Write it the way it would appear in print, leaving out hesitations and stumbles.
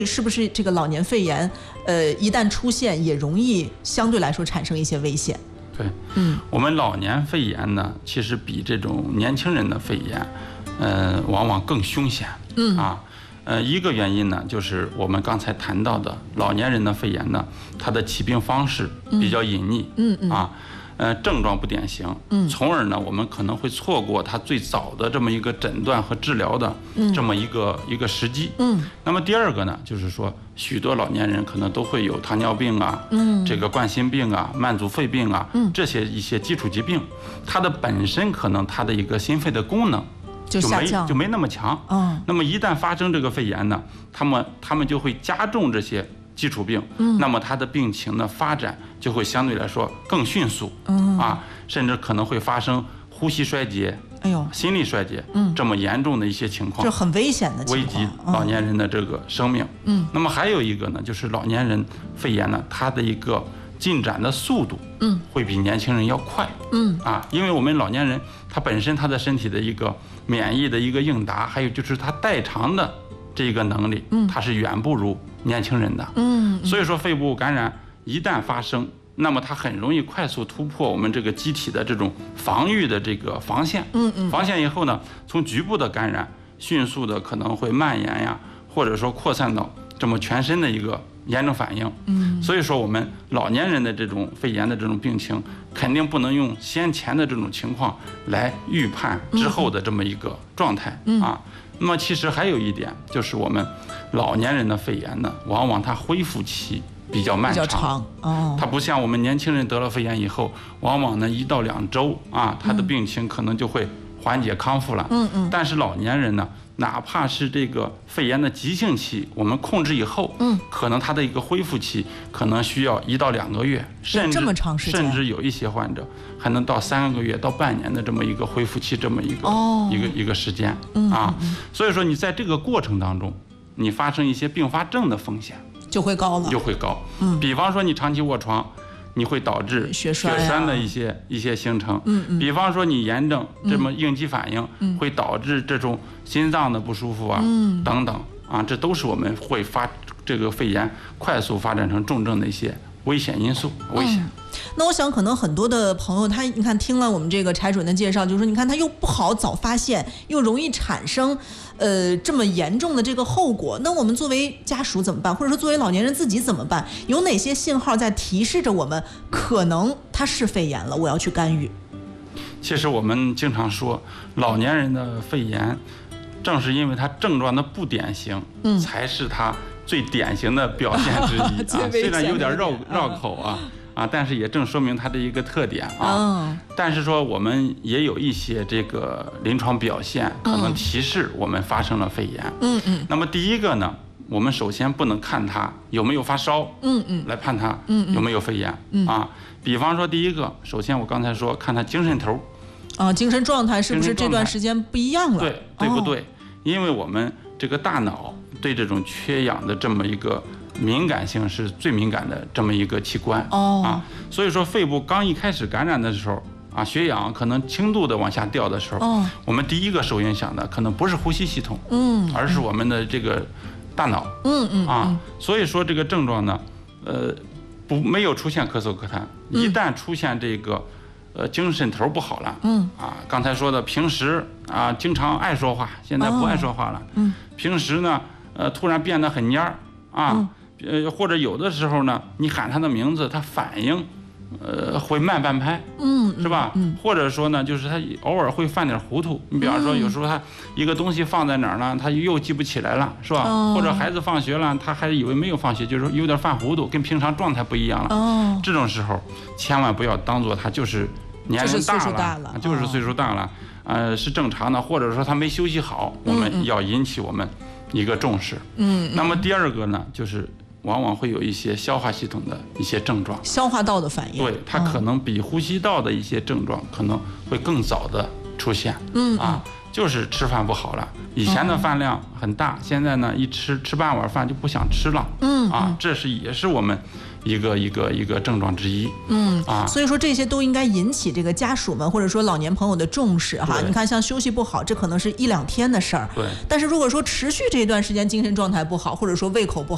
是不是这个老年肺炎，一旦出现，也容易相对来说产生一些危险？ 对，我们老年肺炎呢，其实比这种年轻人的肺炎，往往更凶险。一个原因呢，就是我们刚才谈到的老年人的肺炎呢，它的起病方式比较隐匿，症状不典型，从而呢，我们可能会错过它最早的这么一个诊断和治疗的这么一个时机。那么第二个呢，就是说许多老年人可能都会有糖尿病啊，这个冠心病啊、慢阻肺病啊，这些一些基础疾病，它的本身可能它的一个心肺的功能就没那么强。那么一旦发生这个肺炎呢，他们就会加重这些基础病，那么它的病情的发展就会相对来说更迅速，甚至可能会发生呼吸衰竭、心力衰竭，这么严重的一些情况， 这很危险的情况， 危及老年人的这个生命。那么还有一个呢，就是老年人肺炎呢，它的一个进展的速度，会比年轻人要快，因为我们老年人他本身他的身体的一个免疫的一个应答，还有就是他代偿的这个能力，它是远不如年轻人的。所以说肺部感染一旦发生，那么它很容易快速突破我们这个机体的这种防御的这个防线。防线以后呢，从局部的感染迅速的可能会蔓延呀，或者说扩散到这么全身的一个炎症反应。所以说我们老年人的这种肺炎的这种病情，肯定不能用先前的这种情况来预判之后的这么一个状态。那么其实还有一点，就是我们老年人的肺炎呢，往往它恢复期比较漫长，它不像我们年轻人得了肺炎以后，往往呢1到2周他的病情可能就会缓解康复了。但是老年人呢，哪怕是这个肺炎的急性期，我们控制以后，可能它的一个恢复期可能需要1到2个月，甚至有一些患者还能到3个月到半年的这么一个恢复期，这么一个时间。所以说你在这个过程当中，你发生一些并发症的风险就会高了， 比方说你长期卧床，你会导致血栓的一些形成。比方说你炎症这么应激反应，会导致这种心脏的不舒服等等这都是我们会这个肺炎快速发展成重症的一些危险因素。 那我想可能很多的朋友你看听了我们这个柴主任的介绍，就是说你看他又不好早发现，又容易产生这么严重的这个后果，那我们作为家属怎么办，或者说作为老年人自己怎么办？有哪些信号在提示着我们可能他是肺炎了，我要去干预？ 其实我们经常说老年人的肺炎正是因为他症状的不典型，才是他最典型的表现之一虽然有点绕口但是也正说明它的一个特点但是说我们也有一些这个临床表现可能提示我们发生了肺炎。那么第一个呢，我们首先不能看它有没有发烧，来判它有没有肺炎比方说第一个，首先我刚才说看他精神头精神状态是不是这段时间不一样了？ 对不对？因为我们这个大脑对这种缺氧的这么一个敏感性是最敏感的这么一个器官所以说肺部刚一开始感染的时候血氧可能轻度的往下掉的时候，我们第一个受影响的可能不是呼吸系统，而是我们的这个大脑。所以说这个症状呢，没有出现咳嗽咳痰，一旦出现这个精神头不好了，刚才说的平时经常爱说话，现在不爱说话了，平时呢突然变得很蔫儿或者有的时候呢，你喊他的名字，他反应会慢半拍，是吧？或者说呢，就是他偶尔会犯点糊涂。你比方说，有时候他一个东西放在哪儿呢，他又记不起来了，是吧？或者孩子放学了，他还以为没有放学，就是有点犯糊涂，跟平常状态不一样了。这种时候，千万不要当做他就是年龄大了，就是岁数大了，是正常的，或者说他没休息好，我们要引起我们一个重视。那么第二个呢，就是往往会有一些消化系统的一些症状， 消化道的反应， 对，它可能比呼吸道的一些症状可能会更早的出现。就是吃饭不好了，以前的饭量很大，现在呢一吃半碗饭就不想吃了。这也是我们一个症状之一。 所以说这些都应该引起这个家属们或者说老年朋友的重视哈。你看像休息不好，这可能是1-2天的事儿。但是如果说持续这段时间精神状态不好，或者说胃口不好，